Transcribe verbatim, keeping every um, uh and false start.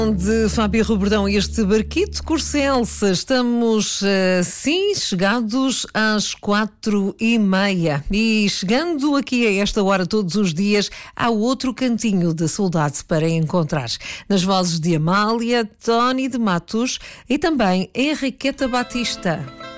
De Fábio Ruberdão, este barquito Corcelsa. Estamos, uh, sim, chegados às quatro e meia. E chegando aqui a esta hora todos os dias, há outro cantinho de saudade para encontrar. Nas vozes de Amália, Tony de Matos e também Henriqueta Batista.